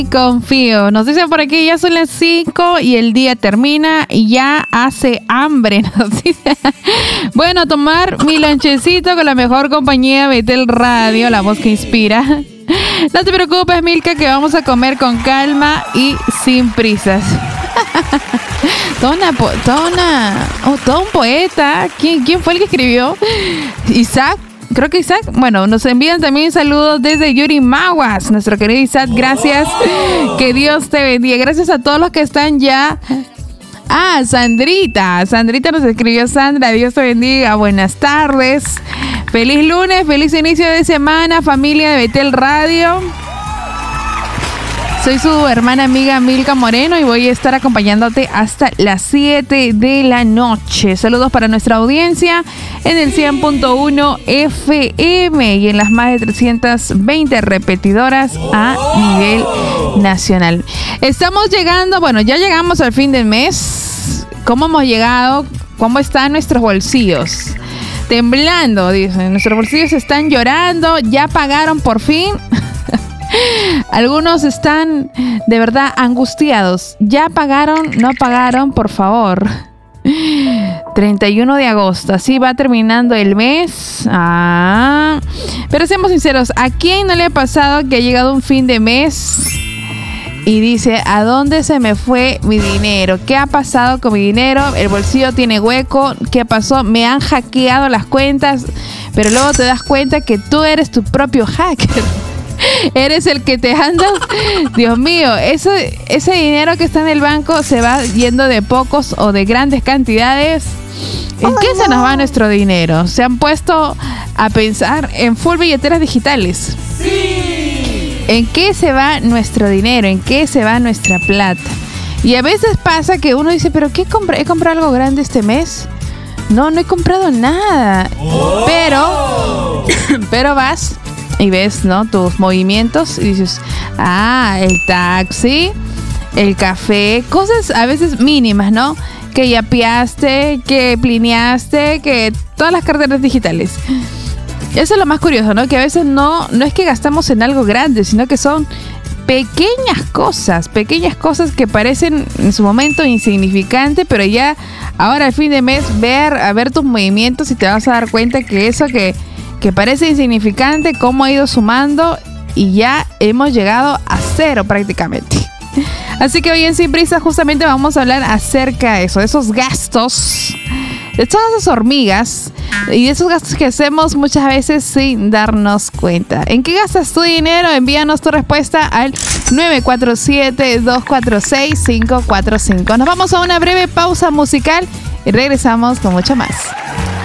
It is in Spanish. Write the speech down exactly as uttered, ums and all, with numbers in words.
Confío. Nos dicen por aquí, ya son las cinco y el día termina y ya hace hambre. Nos dice. Bueno, tomar mi lonchecito con la mejor compañía Betel Radio, la voz que inspira. No te preocupes, Milka, que vamos a comer con calma y sin prisas. Toda una, toda una, oh, todo un poeta. ¿Quién, ¿Quién fue el que escribió? Isaac. Creo que Isaac, bueno, nos envían también saludos desde Yurimaguas, nuestro querido Isaac, gracias, que Dios te bendiga, gracias a todos los que están ya. Ah, Sandrita, Sandrita nos escribió, Sandra, Dios te bendiga, buenas tardes, feliz lunes, feliz inicio de semana, familia de Betel Radio. Soy su hermana amiga Milka Moreno y voy a estar acompañándote hasta las siete de la noche. Saludos para nuestra audiencia en el cien punto uno F M y en las más de trescientas veinte repetidoras a nivel nacional. Estamos llegando, bueno, ya llegamos al fin del mes. ¿Cómo hemos llegado? ¿Cómo están nuestros bolsillos? Temblando, dicen. Nuestros bolsillos están llorando. ¿Ya pagaron por fin? Algunos están de verdad angustiados. ¿Ya pagaron? ¿No pagaron? Por favor. treinta y uno de agosto. Así va terminando el mes. Ah. Pero seamos sinceros. ¿A quién no le ha pasado que ha llegado un fin de mes y dice, ¿a dónde se me fue mi dinero? ¿Qué ha pasado con mi dinero? El bolsillo tiene hueco. ¿Qué pasó? Me han hackeado las cuentas. Pero luego te das cuenta que tú eres tu propio hacker. Eres el que te anda. Dios mío, eso, ese dinero que está en el banco se va yendo de pocos o de grandes cantidades. ¿En qué se nos va nuestro dinero? ¿Se han puesto a pensar en full billeteras digitales? Sí. ¿En qué se va nuestro dinero? ¿En qué se va nuestra plata? Y a veces pasa que uno dice, ¿pero qué compré? ¿He comprado algo grande este mes? No, no he comprado nada. Oh. Pero, pero vas y ves, ¿no?, tus movimientos y dices, ah, el taxi, el café, cosas a veces mínimas, ¿no? Que yapeaste, que plineaste, que todas las carteras digitales. Eso es lo más curioso, ¿no? Que a veces no, no es que gastamos en algo grande, sino que son pequeñas cosas, pequeñas cosas que parecen en su momento insignificantes, pero ya ahora al fin de mes ver, a ver tus movimientos y te vas a dar cuenta que eso que, que parece insignificante, cómo ha ido sumando y ya hemos llegado a cero prácticamente. Así que hoy en Sin Prisa justamente vamos a hablar acerca de eso, de esos gastos, de todas esas hormigas y de esos gastos que hacemos muchas veces sin darnos cuenta. ¿En qué gastas tu dinero? Envíanos tu respuesta al nueve cuatro siete, dos cuatro seis, cinco cuatro cinco. Nos vamos a una breve pausa musical y regresamos con mucho más.